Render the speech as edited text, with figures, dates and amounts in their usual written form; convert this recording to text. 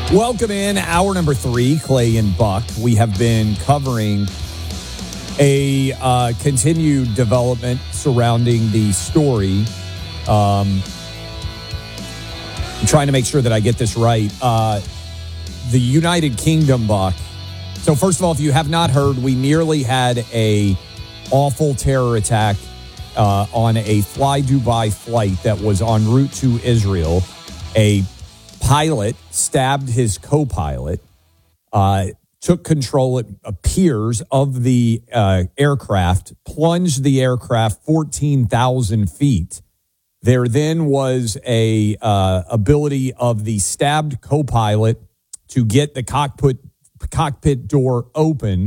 Welcome in hour number 3, Clay and Buck. We have been covering a continued development surrounding the story. I'm trying to make sure that I get this right. The United Kingdom, Buck. So first of all, if you have not heard, we nearly had a awful terror attack on a Fly Dubai flight that was en route to Israel. A pilot stabbed his co-pilot, took control, it appears, of the aircraft, plunged the aircraft 14,000 feet. There then was a ability of the stabbed co-pilot to get the cockpit door open